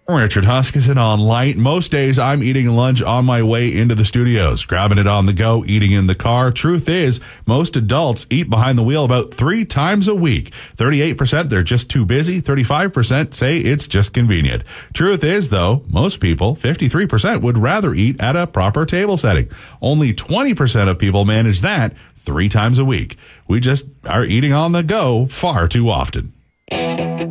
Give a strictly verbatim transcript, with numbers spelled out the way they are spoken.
Richard Huskisson on Light. Most days I'm eating lunch on my way into the studios, grabbing it on the go, eating in the car. Truth is, most adults eat behind the wheel about three times a week. thirty-eight percent they're just too busy. thirty-five percent say it's just convenient. Truth is, though, most people, fifty-three percent, would rather eat at a proper table setting. Only twenty percent of people manage that three times a week. We just are eating on the go far too often.